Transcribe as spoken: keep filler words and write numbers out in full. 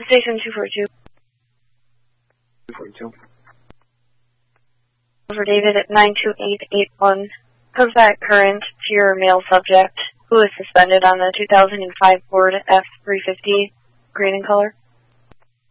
Station two four two. two forty-two. For David at nine two eight eight one. How's that current to your male subject who is suspended on the two thousand five Ford F three fifty green in color?